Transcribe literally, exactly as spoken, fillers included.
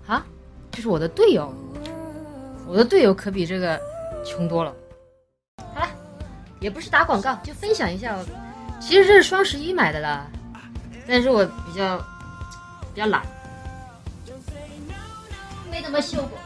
啊，这是我的队友，我的队友可比这个穷多了。好了，也不是打广告，就分享一下。其实这是双十一买的啦，但是我比较比较懒，没怎么修过。